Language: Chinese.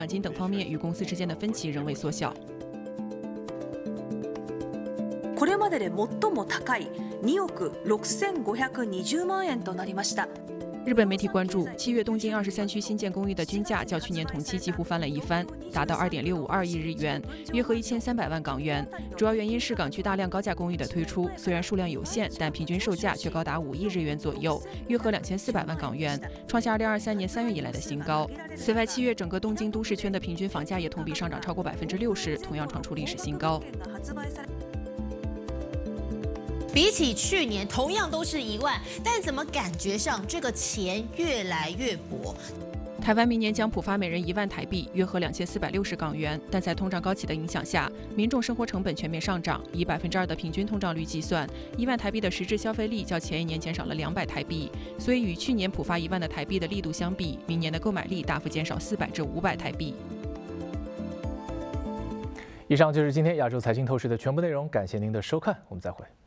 奖金等方面与公司之间的分歧仍未缩小。 これまでで最も高い2億6520万円となりました。 日本媒体关注，7月东京23区新建公寓的均价较去年同期几乎翻了一番，达到2.652亿日元，约合1300万港元。主要原因是港区大量高价公寓的推出，虽然数量有限，但平均售价却高达5亿日元左右，约合2400万港元，创下2023年3月以来的新高。此外，7月整个东京都市圈的平均房价也同比上涨超过60%，同样创出历史新高。 比起去年，同样都是1万，但怎么感觉上这个钱越来越薄？ 台湾明年将普发每人1万台币，约合2460港元。但在通胀高企的影响下，民众生活成本全面上涨，以2%的平均通胀率计算，1万台币的实质消费力较前一年减少了200台币。所以与去年普发1万的台币的力度相比，明年的购买力大幅减少400至500台币。 以上就是今天亚洲财经透视的全部内容，感谢您的收看，我们再会。